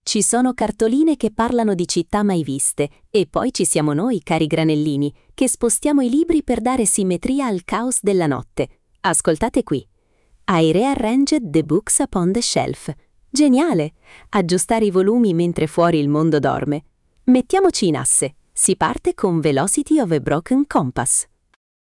Ci sono cartoline che parlano di città mai viste e poi ci siamo noi, cari granellini, che spostiamo i libri per dare simmetria al caos della notte. Ascoltate qui. I rearranged the books upon the shelf. Geniale! Aggiustare i volumi mentre fuori il mondo dorme. Mettiamoci in asse. Si parte con Velocity of a Broken Compass.